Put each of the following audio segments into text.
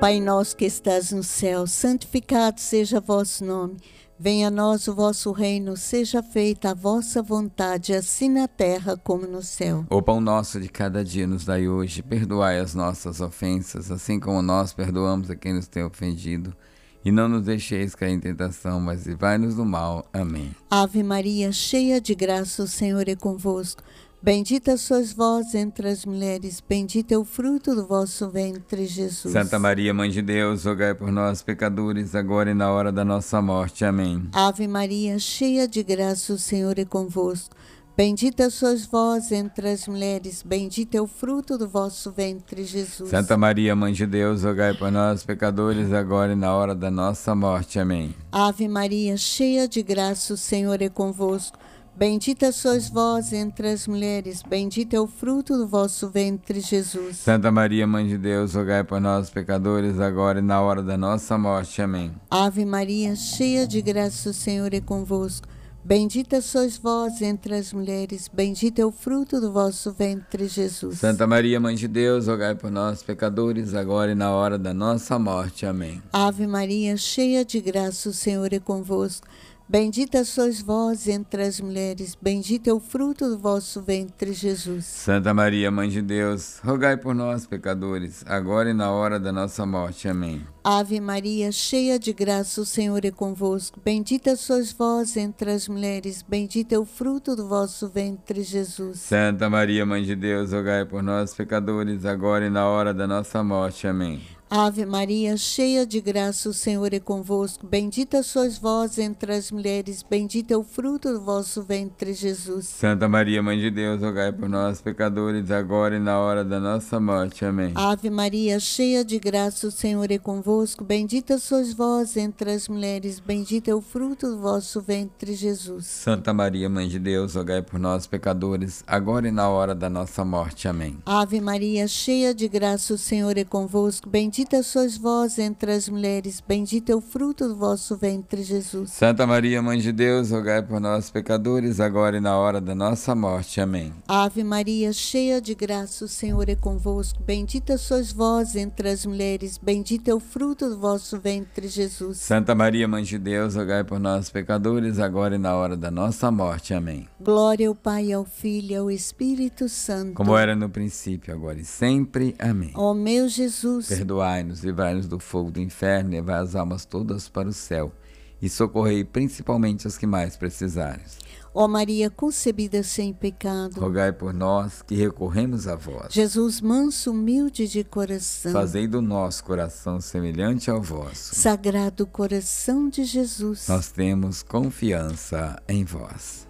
Pai nosso que estás no céu, santificado seja vosso nome. Venha a nós o vosso reino, seja feita a vossa vontade, assim na terra como no céu. O pão nosso de cada dia nos dai hoje, perdoai as nossas ofensas, assim como nós perdoamos a quem nos tem ofendido. E não nos deixeis cair em tentação, mas livrai-nos do mal. Amém. Ave Maria, cheia de graça, o Senhor é convosco. Bendita sois vós entre as mulheres, bendito é o fruto do vosso ventre, Jesus. Santa Maria, Mãe de Deus, rogai por nós, pecadores, agora e na hora da nossa morte. Amém. Ave Maria, cheia de graça, o Senhor é convosco. Bendita sois vós entre as mulheres, bendito é o fruto do vosso ventre, Jesus. Santa Maria, Mãe de Deus, rogai por nós, pecadores, agora e na hora da nossa morte. Amém. Ave Maria, cheia de graça, o Senhor é convosco. Bendita sois vós entre as mulheres, bendito é o fruto do vosso ventre, Jesus. Santa Maria, Mãe de Deus, rogai por nós, pecadores, agora e na hora da nossa morte. Amém. Ave Maria, cheia de graça, o Senhor é convosco. Bendita sois vós entre as mulheres, bendito é o fruto do vosso ventre, Jesus. Santa Maria, Mãe de Deus, rogai por nós, pecadores, agora e na hora da nossa morte. Amém. Ave Maria, cheia de graça, o Senhor é convosco. Bendita sois vós entre as mulheres, bendito é o fruto do vosso ventre, Jesus. Santa Maria, Mãe de Deus, rogai por nós, pecadores, agora e na hora da nossa morte. Amém. Ave Maria, cheia de graça, o Senhor é convosco. Bendita sois vós entre as mulheres, bendito é o fruto do vosso ventre, Jesus. Santa Maria, Mãe de Deus, rogai por nós, pecadores, agora e na hora da nossa morte. Amém. Ave Maria, cheia de graça, o Senhor é convosco. Bendita sois vós entre as mulheres, bendito é o fruto do vosso ventre, Jesus. Santa Maria, Mãe de Deus, rogai por nós, pecadores, agora e na hora da nossa morte. Amém. Ave Maria, cheia de graça, o Senhor é convosco. Bendita sois vós entre as mulheres, bendito é o fruto do vosso ventre, Jesus. Santa Maria, Mãe de Deus, rogai por nós, pecadores, agora e na hora da nossa morte. Amém. Ave Maria, cheia de graça, o Senhor é convosco. Bendita sois vós entre as mulheres, bendito é o fruto do vosso ventre, Jesus. Santa Maria, Mãe de Deus, rogai por nós, pecadores, agora e na hora da nossa morte. Amém. Ave Maria, cheia de graça, o Senhor é convosco. Bendita sois vós entre as mulheres, bendito é o fruto do vosso ventre, Jesus. Santa Maria, Mãe de Deus, rogai por nós, pecadores, agora e na hora da nossa morte. Amém. Glória ao Pai, ao Filho e ao Espírito Santo. Como era no princípio, agora e sempre. Amém. Ó meu Jesus, perdoai-nos, livrai-nos do fogo do inferno, levai as almas todas para o céu e socorrei principalmente os que mais precisarem. ó Maria concebida sem pecado, Rogai por nós que recorremos a vós. Jesus manso, humilde de coração, Fazei do nosso coração semelhante ao vosso. Sagrado coração de Jesus, Nós temos confiança em vós.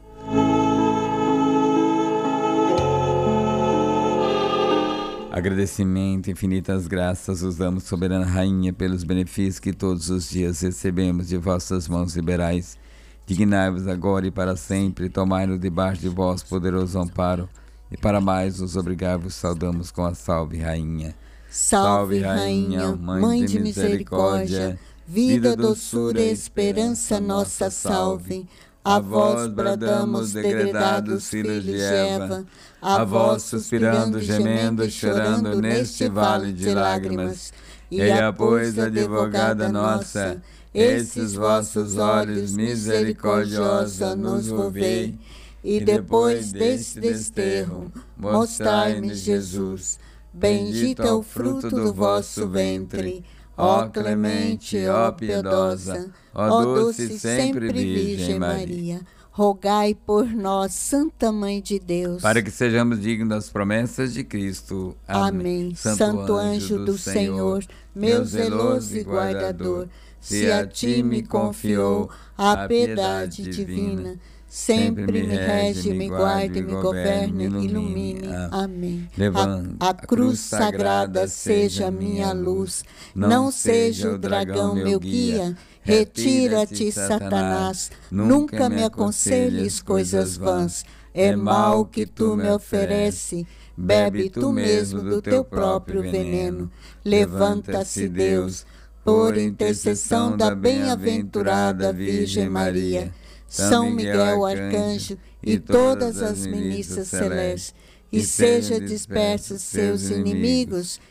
Agradecimento, infinitas graças os damos, soberana Rainha, pelos benefícios que todos os dias recebemos de vossas mãos liberais. Dignai-vos agora e para sempre, tomai-nos debaixo de vosso poderoso amparo, e para mais os obrigai-vos saudamos com a Salve Rainha. Salve Rainha, Mãe de misericórdia, vida, doçura e esperança nossa, salve. A vós bradamos, degredados filhos de Eva, a vós suspirando, gemendo e chorando neste vale de lágrimas. E a pois, advogada nossa, esses vossos olhos misericordiosa nos volvei, e depois deste desterro, mostrai-me Jesus. Bendito é o fruto do vosso ventre, ó clemente, ó piedosa, ó doce sempre Virgem Maria. Rogai por nós, Santa Mãe de Deus, para que sejamos dignos das promessas de Cristo. Amém. Santo anjo do Senhor, meu zeloso e guardador, se a ti me confiou a piedade divina, sempre me rege, me guarde, me governe, ilumine. Amém. A cruz sagrada seja minha luz, não seja o dragão meu guia. Retira-te, Satanás, nunca me aconselhes coisas vãs. É mal que tu me oferece, bebe tu mesmo do teu próprio veneno. Levanta-se, Deus, por intercessão da bem-aventurada Virgem Maria, São Miguel Arcanjo e todas as ministras celestes, e seja dispersos seus inimigos,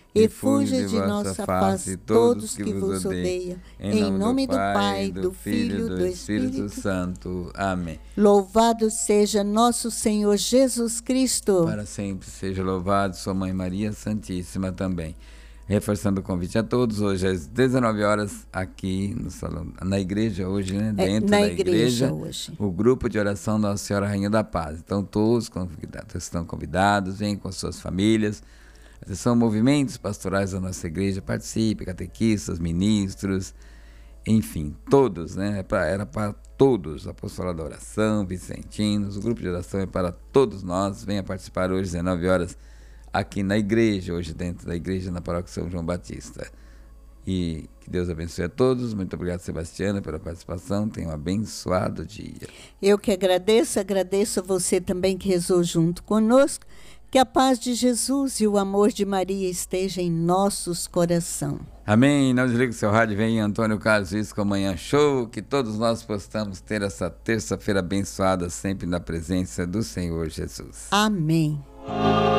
e fuja de nossa face todos que vos odeiam. Em nome do Pai, do Filho e do Espírito Santo. Amém. Louvado seja nosso Senhor Jesus Cristo. Para sempre seja louvado sua Mãe Maria Santíssima também. Reforçando o convite a todos, hoje às 19 horas aqui no salão, na igreja hoje, né? Dentro da igreja hoje. O grupo de oração Nossa Senhora Rainha da Paz. Então todos estão convidados, venham com suas famílias. São movimentos pastorais da nossa igreja, participe, catequistas, ministros, enfim, todos, né? Era para todos, apostolado da oração, vicentinos, o grupo de oração é para todos nós. Venha participar hoje às 19 horas aqui na igreja, hoje dentro da igreja, na paróquia São João Batista. E que Deus abençoe a todos. Muito obrigado, Sebastiana, pela participação. Tenha um abençoado dia. Eu que agradeço a você também que rezou junto conosco. Que a paz de Jesus e o amor de Maria esteja em nossos corações. Amém. Não desligue o seu rádio. Vem Antônio Carlos Visco com Manhã Show. Que todos nós possamos ter essa terça-feira abençoada, sempre na presença do Senhor Jesus. Amém.